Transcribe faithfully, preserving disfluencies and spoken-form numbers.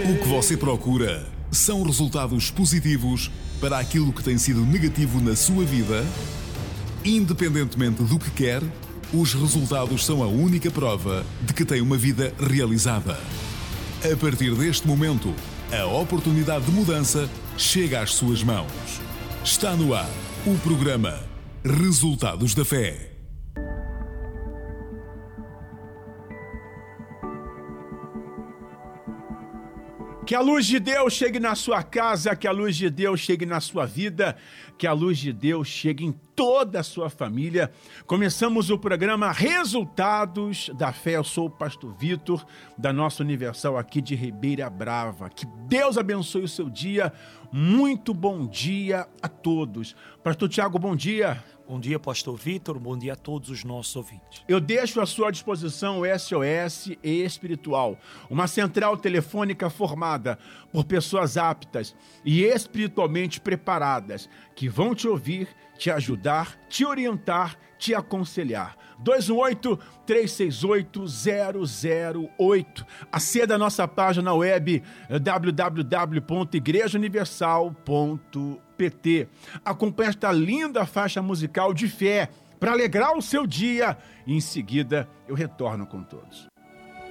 O que você procura são resultados positivos para aquilo que tem sido negativo na sua vida? Independentemente do que quer, os resultados são a única prova de que tem uma vida realizada. A partir deste momento, a oportunidade de mudança chega às suas mãos. Está no ar o programa Resultados da Fé. Que a luz de Deus chegue na sua casa, que a luz de Deus chegue na sua vida, que a luz de Deus chegue em toda a sua família. Começamos o programa Resultados da Fé. Eu sou o pastor Vitor, da nossa Universal aqui de Ribeira Brava. Que Deus abençoe o seu dia. Muito bom dia a todos. Pastor Tiago, bom dia. Bom dia, pastor Vitor. Bom dia a todos os nossos ouvintes. Eu deixo à sua disposição o S O S Espiritual, uma central telefônica formada por pessoas aptas e espiritualmente preparadas, que vão te ouvir, te ajudar, te orientar, te aconselhar. dois um oito, três seis oito, zero zero oito. Aceda a nossa página web w w w ponto igreja universal ponto p t. Acompanhe esta linda faixa musical de fé para alegrar o seu dia e em seguida eu retorno com todos.